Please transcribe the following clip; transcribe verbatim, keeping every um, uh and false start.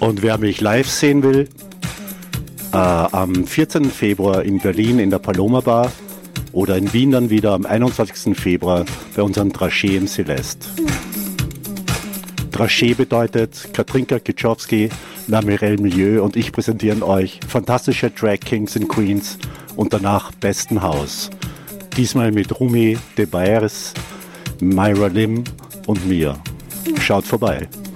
Und wer mich live sehen will, äh, am vierzehnten Februar in Berlin in der Paloma Bar oder in Wien dann wieder am einundzwanzigsten Februar bei unserem Dragé im Celeste. Dragé bedeutet Katrinka Kitschowski, La Mirelle Milieu und ich präsentieren euch fantastische Drag Kings and Queens und danach besten Haus. Diesmal mit Rumi De Baers, Myra Lim und mir. Schaut vorbei.